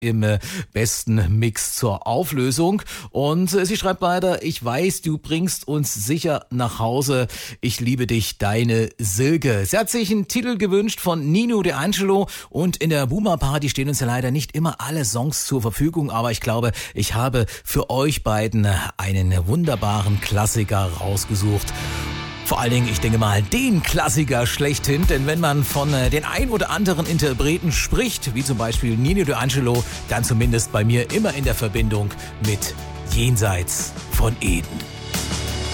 im besten Mix zur Auflösung. Und sie schreibt weiter, ich weiß, du bringst uns sicher nach Hause. Ich liebe dich, deine Silke. Sie hat sich einen Titel gewünscht von Nino De Angelo und in der Boomer Party stehen uns ja leider nicht immer alle Songs zur Verfügung, aber ich glaube, ich habe für euch beiden einen wunderbaren Klassiker rausgesucht. Vor allen Dingen, ich denke mal, den Klassiker schlechthin, denn wenn man von den ein oder anderen Interpreten spricht, wie zum Beispiel Nino De Angelo, dann zumindest bei mir immer in der Verbindung mit Jenseits von Eden.